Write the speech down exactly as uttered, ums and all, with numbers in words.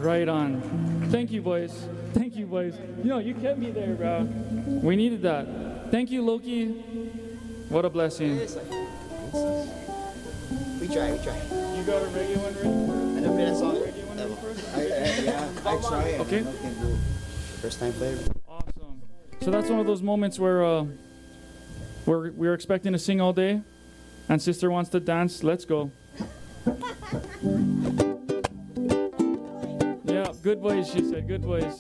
Right on. Thank you, boys. Thank you, boys. You know, you kept me there, bro. We needed that. Thank you, Loki. What a blessing. It's like, we try, we try. You got a reggae one ready? I never played that song. Reggae one ready first? I, I, yeah, I try it. Okay. I can do it. First time player. Awesome. So that's one of those moments where uh, we're, we're expecting to sing all day, and sister wants to dance. Let's go. Yeah, good boys, she said. Good boys.